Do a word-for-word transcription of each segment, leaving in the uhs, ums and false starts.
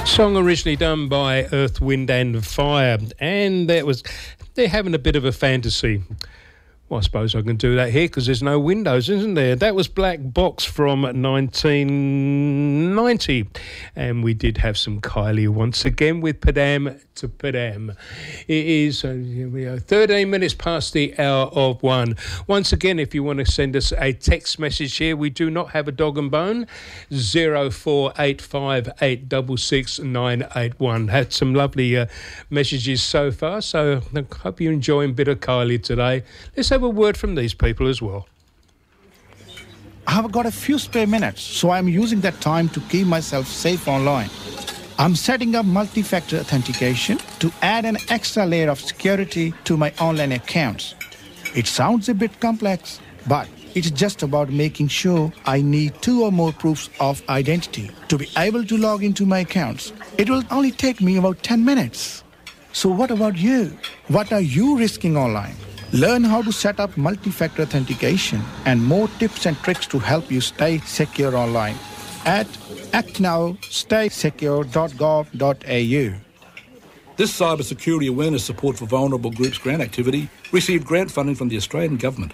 Song originally done by Earth, Wind and Fire, and that was they're having a bit of a fantasy. Well, I suppose I can do that here because there's no windows, isn't there? That was Black Box from nineteen ninety. And we did have some Kylie once again with Padam to Padam. It is uh, here we are, thirteen minutes past the hour of one. Once again, if you want to send us a text message here, we do not have a dog and bone. zero four eight five eight six six nine eight one. Had some lovely uh, messages so far, so I hope you're enjoying a bit of Kylie today. Let's have a word from these people as well. I've got a few spare minutes, so I'm using that time to keep myself safe online. I'm setting up multi-factor authentication to add an extra layer of security to my online accounts. It sounds a bit complex, but it's just about making sure I need two or more proofs of identity to be able to log into my accounts. It will only take me about ten minutes. So what about you? What are you risking online? Learn how to set up multi-factor authentication and more tips and tricks to help you stay secure online at act now stay secure dot gov dot a u. This cybersecurity awareness support for vulnerable groups grant activity received grant funding from the Australian Government.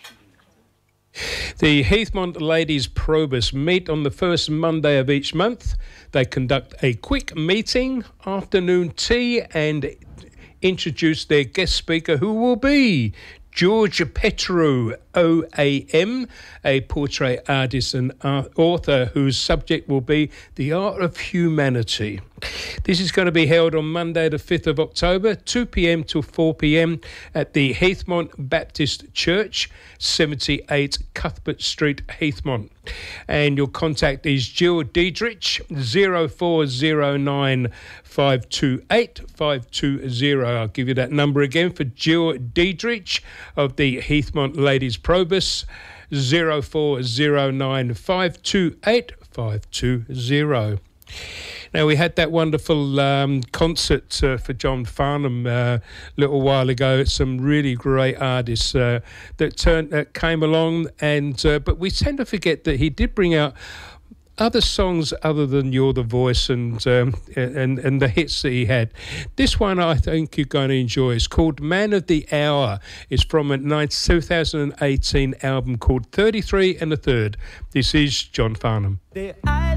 The Heathmont Ladies Probus meet on the first Monday of each month. They conduct a quick meeting, afternoon tea, and introduce their guest speaker, who will be George Petru, O A M, a portrait artist and author whose subject will be the art of humanity. This is going to be held on Monday the fifth of October, two p.m. till four p.m. at the Heathmont Baptist Church, seventy-eight Cuthbert Street, Heathmont. And your contact is Jill Diedrich, zero four zero nine five two eight five two zero. I'll give you that number again for Jill Diedrich of the Heathmont Ladies Probus, zero four zero nine five two eight five two zero. Now, we had that wonderful um, concert uh, for John Farnham uh, a little while ago. Some really great artists uh, that turned that came along, and uh, but we tend to forget that he did bring out other songs other than You're the Voice and um, and and the hits that he had. This one I think you're going to enjoy. It's called Man of the Hour. It's from a two thousand eighteen album called thirty-three and a Third. This is John Farnham. The